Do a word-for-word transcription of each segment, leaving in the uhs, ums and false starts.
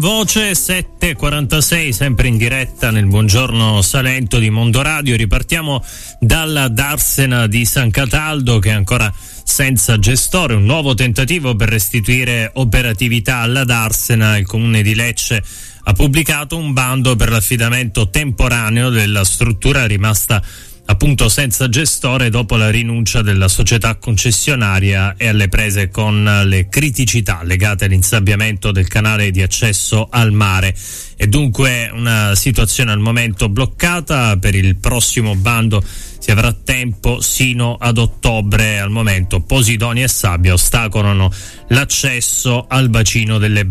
Voce sette e quarantasei, sempre in diretta nel Buongiorno Salento di Mondo Radio. Ripartiamo dalla Darsena di San Cataldo, che è ancora senza gestore. Un nuovo tentativo per restituire operatività alla Darsena. Il comune di Lecce ha pubblicato un bando per l'affidamento temporaneo della struttura rimasta appunto senza gestore dopo la rinuncia della società concessionaria e alle prese con le criticità legate all'insabbiamento del canale di accesso al mare. È dunque una situazione al momento bloccata. Per il prossimo bando si avrà tempo sino ad ottobre. Al momento Posidonia e sabbia ostacolano l'accesso al bacino delle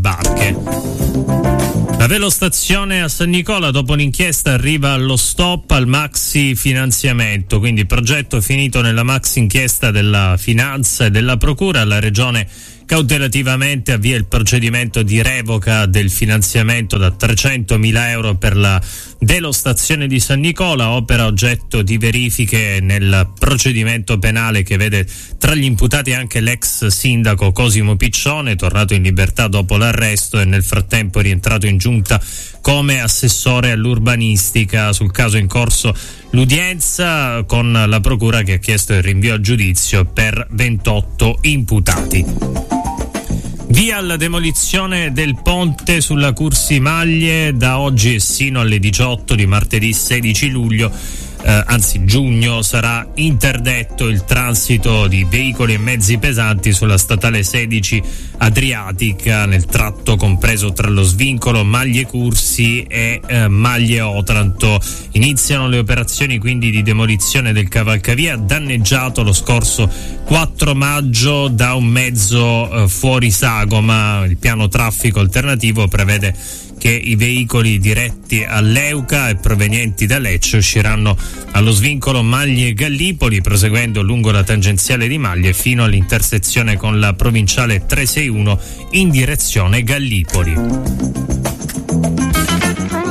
barche. La velostazione a San Nicola, dopo l'inchiesta, arriva allo stop al maxi finanziamento, quindi il progetto finito nella maxi inchiesta della Finanza e della Procura. La Regione cautelativamente avvia il procedimento di revoca del finanziamento da trecentomila euro per la delostazione di San Nicola, opera oggetto di verifiche nel procedimento penale che vede tra gli imputati anche l'ex sindaco Cosimo Piccione, tornato in libertà dopo l'arresto e nel frattempo rientrato in giunta come assessore all'urbanistica. Sul caso in corso l'udienza con la procura che ha chiesto il rinvio a giudizio per ventotto imputati. Via alla demolizione del ponte sulla Cursi Maglie da oggi e sino alle diciotto di martedì sedici luglio. Eh, anzi giugno sarà interdetto il transito di veicoli e mezzi pesanti sulla statale sedici Adriatica nel tratto compreso tra lo svincolo Maglie Cursi e eh, Maglie Otranto. Iniziano le operazioni quindi di demolizione del cavalcavia danneggiato lo scorso quattro maggio da un mezzo eh, fuori sagoma. Il piano traffico alternativo prevede che i veicoli diretti all'Euca e provenienti da Lecce usciranno allo svincolo Maglie Gallipoli, proseguendo lungo la tangenziale di Maglie fino all'intersezione con la provinciale trecentosessantuno in direzione Gallipoli.